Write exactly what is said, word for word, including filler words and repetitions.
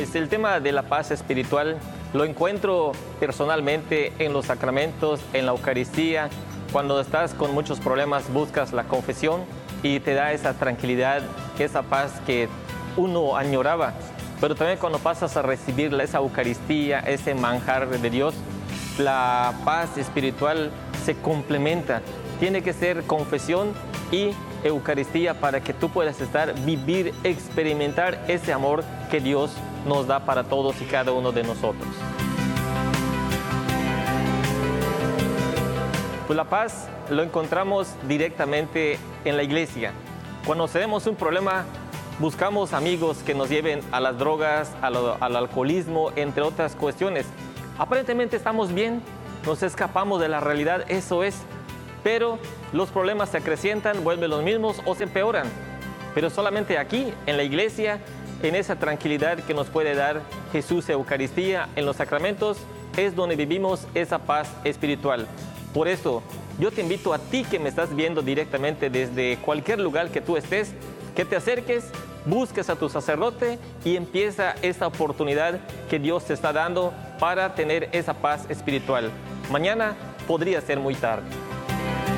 Pues el tema de la paz espiritual lo encuentro personalmente en los sacramentos, en la Eucaristía. Cuando estás con muchos problemas buscas la confesión y te da esa tranquilidad, esa paz que uno añoraba. Pero también cuando pasas a recibir esa Eucaristía, ese manjar de Dios, la paz espiritual se complementa. Tiene que ser confesión y Eucaristía para que tú puedas estar, vivir, experimentar ese amor que Dios nos da para todos y cada uno de nosotros. Pues la paz lo encontramos directamente en la iglesia. Cuando tenemos un problema, buscamos amigos que nos lleven a las drogas, a lo, al alcoholismo, entre otras cuestiones. Aparentemente estamos bien, nos escapamos de la realidad, eso es. Pero los problemas se acrecientan, vuelven los mismos o se empeoran. Pero solamente aquí, en la iglesia, en esa tranquilidad que nos puede dar Jesús Eucaristía, en los sacramentos, es donde vivimos esa paz espiritual. Por eso, yo te invito a ti que me estás viendo directamente desde cualquier lugar que tú estés, que te acerques, busques a tu sacerdote y empieza esta oportunidad que Dios te está dando para tener esa paz espiritual. Mañana podría ser muy tarde.